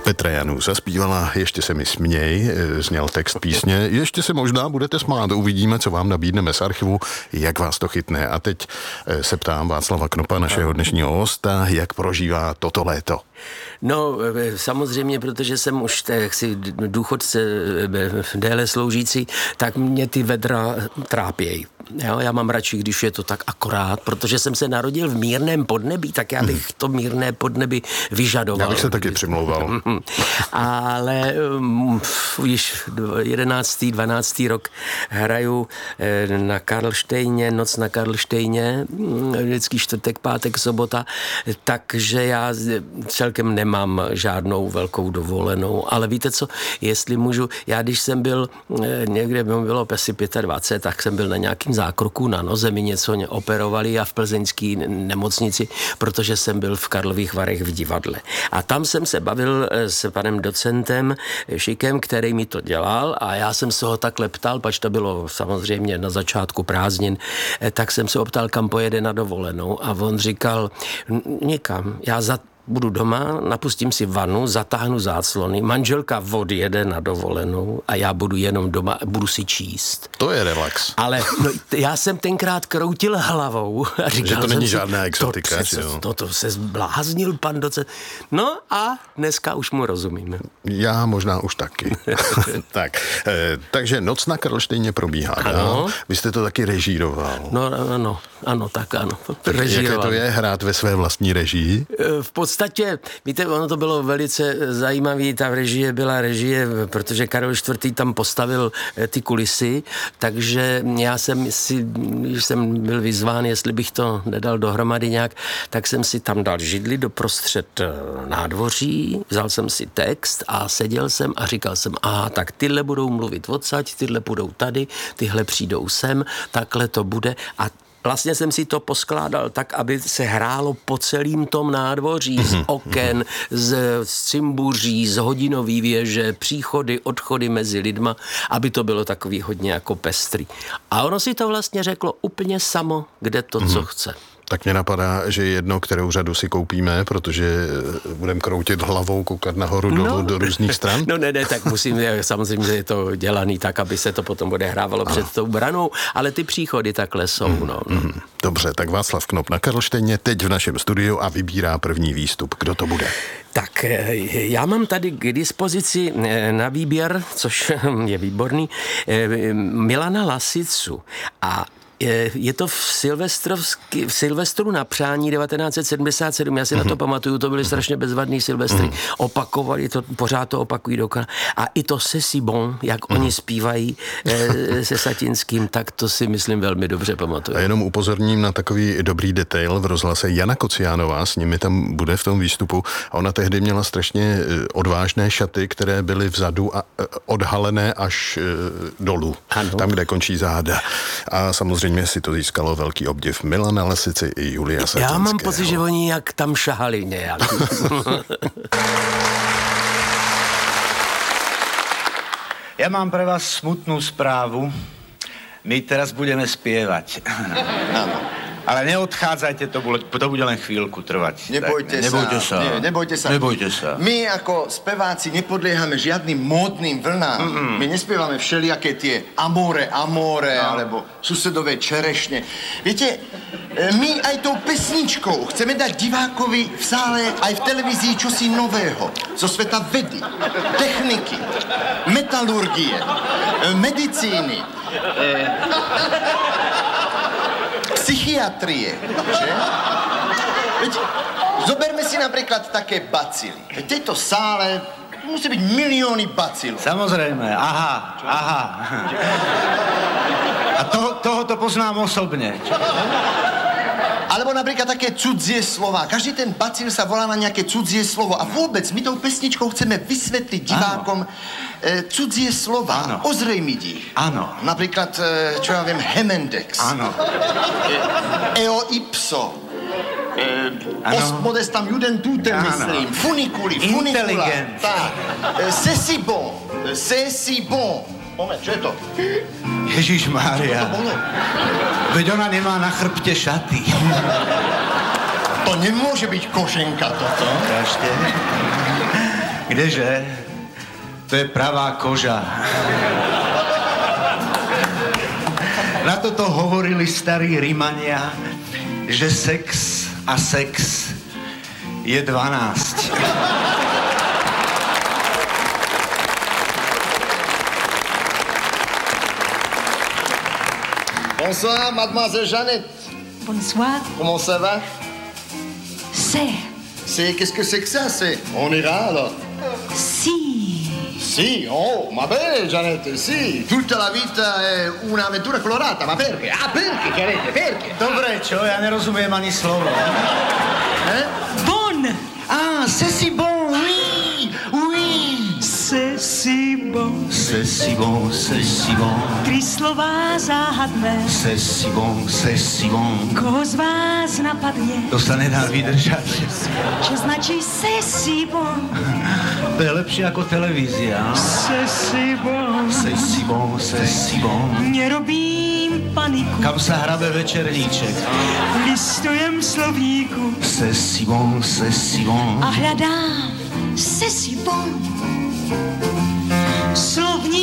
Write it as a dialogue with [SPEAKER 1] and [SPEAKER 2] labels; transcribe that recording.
[SPEAKER 1] Petra Janů zaspívala Ještě se mi směj, zněl text písně. Ještě se možná budete smát, uvidíme, co vám nabídneme z archivu, jak vás to chytne. A teď se ptám Václava Knopa, našeho dnešního hosta, jak prožívá toto léto.
[SPEAKER 2] No, samozřejmě, protože jsem už jaksi důchodce déle sloužící, tak mě ty vedra trápějí. Jo, já mám radši, když je to tak akorát, protože jsem se narodil v mírném podnebí, tak já bych to mírné podnebí vyžadoval.
[SPEAKER 1] Já bych se taky přimlouval.
[SPEAKER 2] Ale již 11., 12. rok hraju na Karlštejně, noc na Karlštejně, vždycky čtvrtek, pátek, sobota, takže já celkem nemám žádnou velkou dovolenou, ale víte co, jestli můžu, já když jsem byl někde, bylo asi 25, tak jsem byl na nějakým zákroku na noze, mi něco operovali a v plzeňské nemocnici, protože jsem byl v Karlových Varech v divadle. A tam jsem se bavil s panem docentem Šikem, který mi to dělal a já jsem se ho takhle ptal, pač to bylo samozřejmě na začátku prázdnin, tak jsem se optal, kam pojede na dovolenou a on říkal, nikam, budu doma, napustím si vanu, zatáhnu záclony, manželka odjede na dovolenou a já budu jenom doma, budu si číst.
[SPEAKER 1] To je relax.
[SPEAKER 2] Ale no, já jsem tenkrát kroutil hlavou a říkal,
[SPEAKER 1] že to není
[SPEAKER 2] si,
[SPEAKER 1] žádná exotika.
[SPEAKER 2] To se zbláznil pan docent. No a dneska už mu rozumíme.
[SPEAKER 1] Já možná už taky. Takže noc na Karlštejně probíhá.
[SPEAKER 2] Ano.
[SPEAKER 1] Vy jste to taky režíroval.
[SPEAKER 2] Ano, tak ano.
[SPEAKER 1] Jaké to je hrát ve své vlastní režii?
[SPEAKER 2] V podstatě, víte, ono to bylo velice zajímavé, ta režie byla režie, protože Karel IV. Tam postavil ty kulisy, takže já jsem si, když jsem byl vyzván, jestli bych to nedal dohromady nějak, tak jsem si tam dal židli doprostřed nádvoří, vzal jsem si text a seděl jsem a říkal jsem, tak tyhle budou mluvit odsaď, tyhle budou tady, tyhle přijdou sem, takhle to bude a vlastně jsem si to poskládal tak, aby se hrálo po celým tom nádvoří, z oken, z cimbuří, z hodinový věže, příchody, odchody mezi lidma, aby to bylo takový hodně jako pestrý. A ono si to vlastně řeklo úplně samo, kde to, co chce.
[SPEAKER 1] Tak mě napadá, že jedno, kterou řadu si koupíme, protože budeme kroutit hlavou, koukat nahoru, dolů, do různých stran.
[SPEAKER 2] Ne, tak musím, samozřejmě, že je to dělaný tak, aby se to potom odehrávalo před tou branou, ale ty příchody takhle jsou.
[SPEAKER 1] Dobře, tak Václav Knop na Karlštejně teď v našem studiu a vybírá první výstup. Kdo to bude?
[SPEAKER 2] Tak já mám tady k dispozici na výběr, což je výborný, Milana Lasicu a je to v Silvestru na přání 1977, já si na to pamatuju, to byly strašně bezvadný Silvestry, opakovali to, pořád to opakují dokola. A i to C'est si bon, jak oni zpívají se Satinským, tak to si myslím velmi dobře pamatuju. A
[SPEAKER 1] jenom upozorním na takový dobrý detail v rozhlase. Jana Kociánová s nimi tam bude v tom výstupu a ona tehdy měla strašně odvážné šaty, které byly vzadu a odhalené až dolů, tam, kde končí záda. A samozřejmě si to získalo velký obdiv Milana Lasici i Julia Satinského.
[SPEAKER 2] Já mám pocit, že oni jak tam šahali nějak.
[SPEAKER 3] Ja mám pre vás smutnú správu. My teraz budeme spievať. Ale neodchádzajte, to bude len chvíľku trvať.
[SPEAKER 4] Nebojte sa. My ako speváci nepodliehame žiadnym módnym vlnám. My nespievame všelijaké tie amore, alebo susedové čerešne. Viete, my aj tou pesničkou chceme dať divákovi v sále aj v televízii čosi nového. Zo sveta vedy, techniky, metalurgie, medicíny, psychiatrie, že? Veď, zoberme si napríklad také bacily. V tejto sále musí byť milióny bacilov.
[SPEAKER 3] Samozrejme, aha. A tohoto poznám osobne.
[SPEAKER 4] Alebo napríklad také cudzie slova. Každý ten bacil sa volá na nejaké cudzie slovo. A vôbec my tou pesničkou chceme vysvetliť divákom cudzie slova.
[SPEAKER 3] Áno.
[SPEAKER 4] Ozrejmiť ich.
[SPEAKER 3] Áno.
[SPEAKER 4] Napríklad, čo ja viem, Hemendex.
[SPEAKER 3] Áno.
[SPEAKER 4] Eo ipso. Post modestam judentute, myslím. Funiculi, funicula.
[SPEAKER 3] Inteligent.
[SPEAKER 4] Tak. C'est si bon. Moment, čo je to?
[SPEAKER 3] Ježišmária. Veď ona nemá na chrbte šaty.
[SPEAKER 4] To nemôže byť košenka toto.
[SPEAKER 3] Ešte. Kdeže? To je pravá koža. Na toto hovorili starí Rimania, že sex a sex je 12.
[SPEAKER 4] Bonsoir, mademoiselle Jeannette.
[SPEAKER 5] Bonsoir.
[SPEAKER 4] Comment ça va? Qu'est-ce que c'est que ça? On ira alors? Sì, oh, ma bene Gianette, sì. Tutta la vita è un'avventura colorata, ma perché? Ah, perché Gianette, perché?
[SPEAKER 3] Dobre, čo? Ja nerozumiem ani slovo.
[SPEAKER 5] Bon!
[SPEAKER 3] Ah, c'est si bon, oui, oui.
[SPEAKER 5] C'est si bon.
[SPEAKER 3] C'est si bon, c'est si bon.
[SPEAKER 5] 3 slova záhadné.
[SPEAKER 3] C'est si bon, c'est si bon.
[SPEAKER 5] Koho z vás napadne?
[SPEAKER 3] To sa nedá vydržať.
[SPEAKER 5] Čo značí c'est si bon?
[SPEAKER 3] To je lepšie ako televízia.
[SPEAKER 5] C'est si bon.
[SPEAKER 3] C'est si bon, c'est si bon.
[SPEAKER 5] Nerobím paniku.
[SPEAKER 3] Kam sa hrabe večerníček?
[SPEAKER 5] Listujem slovníku.
[SPEAKER 3] C'est si bon, c'est si bon.
[SPEAKER 5] A hľadám c'est si bon. Slovník